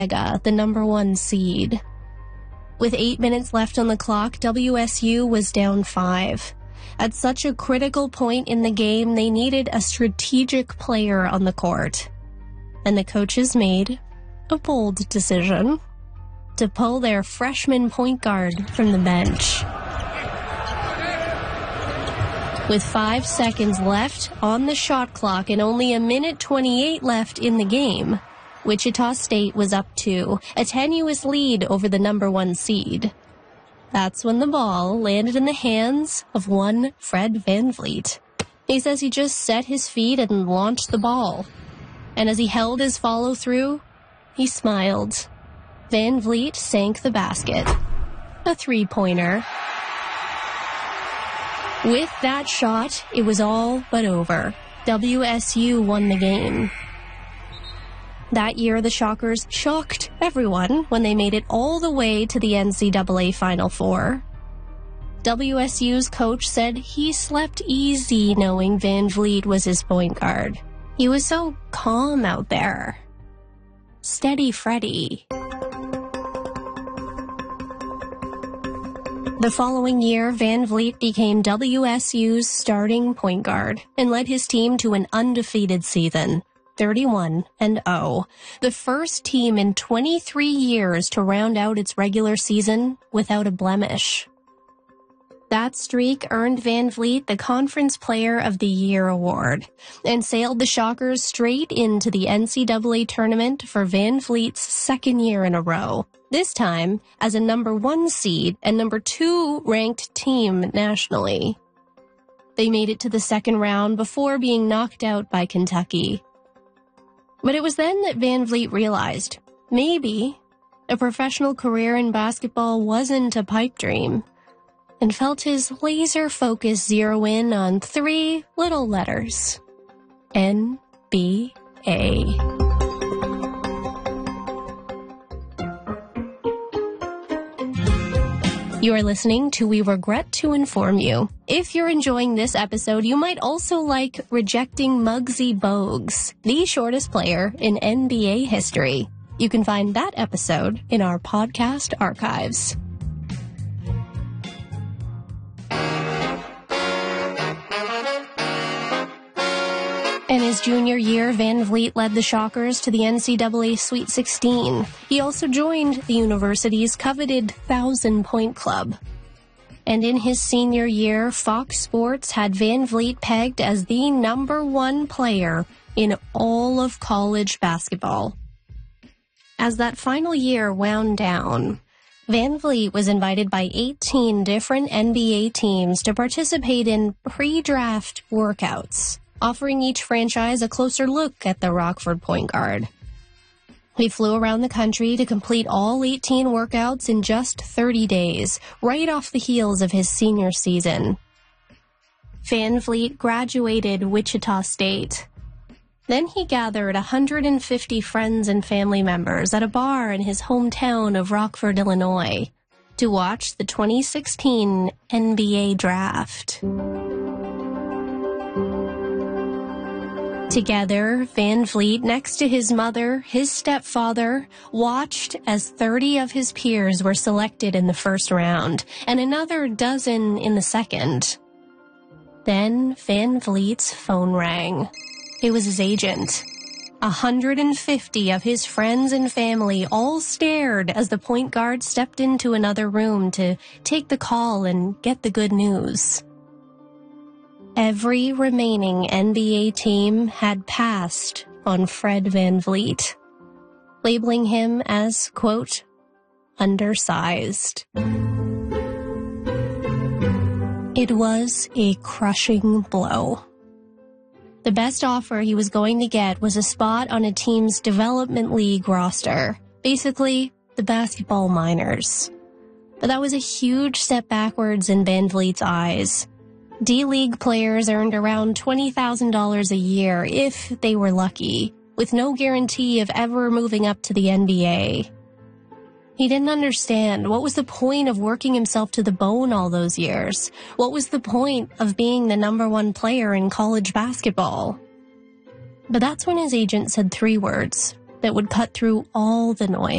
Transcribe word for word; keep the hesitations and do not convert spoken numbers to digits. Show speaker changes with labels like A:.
A: the number one seed. With eight minutes left on the clock, W S U was down five. At such a critical point in the game, they needed a strategic player on the court. And the coaches made a bold decision to pull their freshman point guard from the bench. With five seconds left on the shot clock and only a minute twenty-eight left in the game, Wichita State was up to a tenuous lead over the number one seed. That's when the ball landed in the hands of one Fred VanVleet. He says he just set his feet and launched the ball. And as he held his follow-through, he smiled. VanVleet sank the basket. A three-pointer. With that shot, it was all but over. W S U won the game. That year, the Shockers shocked everyone when they made it all the way to the N C double A Final Four. W S U's coach said he slept easy knowing VanVleet was his point guard. He was so calm out there. Steady Freddy. The following year, VanVleet became W S U's starting point guard and led his team to an undefeated season, thirty-one and oh, the first team in twenty-three years to round out its regular season without a blemish. That streak earned VanVleet the Conference Player of the Year award and sailed the Shockers straight into the N C double A tournament for VanVleet's second year in a row, this time as a number one seed and number two ranked team nationally. They made it to the second round before being knocked out by Kentucky. But it was then that VanVleet realized maybe a professional career in basketball wasn't a pipe dream, and felt his laser focus zero in on three little letters. N B A. You are listening to We Regret to Inform You. If you're enjoying this episode, you might also like Rejecting Muggsy Bogues, the shortest player in N B A history. You can find that episode in our podcast archives. In his junior year, VanVleet led the Shockers to the N C double A Sweet sixteen. He also joined the university's coveted thousand-point club. And in his senior year, Fox Sports had VanVleet pegged as the number one player in all of college basketball. As that final year wound down, VanVleet was invited by eighteen different N B A teams to participate in pre-draft workouts, offering each franchise a closer look at the Rockford point guard. He flew around the country to complete all eighteen workouts in just thirty days, right off the heels of his senior season. VanVleet graduated Wichita State. Then he gathered one hundred fifty friends and family members at a bar in his hometown of Rockford, Illinois, to watch the twenty sixteen N B A draft. Together, VanVleet, next to his mother, his stepfather, watched as thirty of his peers were selected in the first round, and another dozen in the second. Then VanVleet's phone rang. It was his agent. one hundred fifty of his friends and family all stared as the point guard stepped into another room to take the call and get the good news. Every remaining N B A team had passed on Fred VanVleet, labeling him as, quote, undersized. It was a crushing blow. The best offer he was going to get was a spot on a team's development league roster, basically the basketball minors. But that was a huge step backwards in VanVleet's eyes. D-League players earned around twenty thousand dollars a year if they were lucky, with no guarantee of ever moving up to the N B A. He didn't understand what was the point of working himself to the bone all those years. What was the point of being the number one player in college basketball? But that's when his agent said three words that would cut through all the noise.